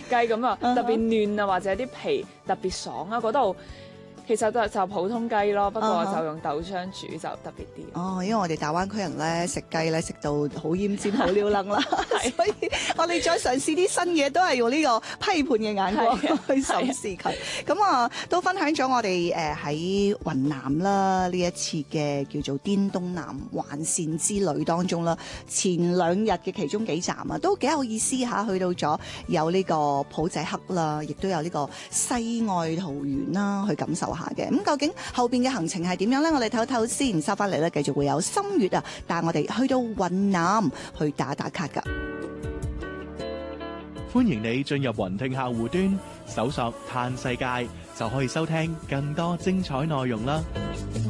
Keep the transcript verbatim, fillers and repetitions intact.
雞咁啊，特別嫩啊，或者啲皮特別爽啊，嗰度。其實就就普通雞咯，不過就用豆漿煮就特別啲。 哦，因為我哋大灣區人咧食雞咧食到好奄尖、好撩楞啦，所以我哋再嘗試啲新嘢，都係用呢個批判嘅眼光去審視佢。咁啊，都分享咗我哋誒喺雲南啦呢一次嘅叫做滇東南環線之旅當中啦，前兩日嘅其中幾站啊，都幾有意思嚇，去到咗有呢個普濟克啦，亦都有呢個西愛桃源啦，去感受下嘅。咁究竟後邊嘅行程係點樣咧？我哋唞唞先，收翻嚟咧，繼續會有心月啊，帶我哋去到雲南去打打卡噶。 歡迎你進入雲聽客戶端，搜索嘆世界，就可以收聽更多精彩內容啦。